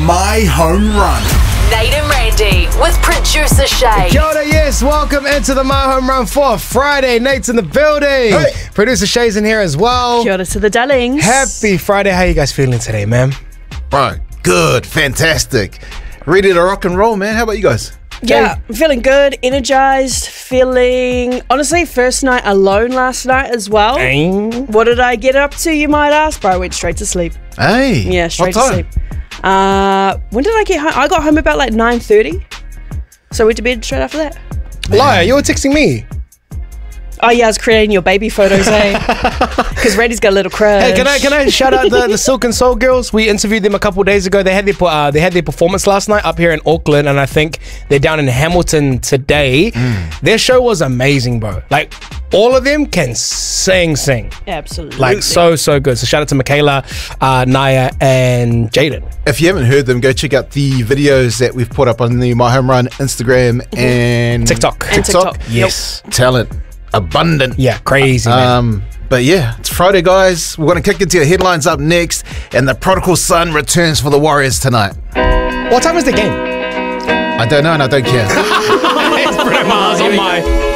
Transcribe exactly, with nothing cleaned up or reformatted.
My Home Run. Nate and Randy with producer Shay. Kia ora, yes, welcome into the My Home Run for Friday. Nate's in the building. Hey. Producer Shay's in here as well. Kia ora to the darlings. Happy Friday. How you guys feeling today, man? Right, good, fantastic. Ready to rock and roll, man. How about you guys? Yeah, I'm feeling good, energized, feeling... Honestly, first night alone last night as well. Dang. What did I get up to, you might ask? Bro, I went straight to sleep. Hey. Yeah, straight what to time? sleep. Uh, when did I get home? I got home about like nine thirty. So I went to bed straight after that. Liar, you were texting me. Oh yeah, I was creating your baby photos, eh? Because Randy's got a little crush. Hey, can I can I shout out the, the Silk and Soul girls? We interviewed them a couple days ago. They had their uh, they had their performance last night up here in Auckland, and I think they're down in Hamilton today. Mm. Their show was amazing, bro. Like all of them can sing, sing. Absolutely. Like so so good. So shout out to Michaela, uh, Naya, and Jaden. If you haven't heard them, go check out the videos that we've put up on the My Home Run Instagram and TikTok. And TikTok. Yes. Talent abundant. Yeah, crazy, man. Um, but yeah, it's Friday, guys. We're going to kick into your headlines up next, and the prodigal son returns for the Warriors tonight. What time is the game? I don't know, and I don't care. It's pretty miles on my.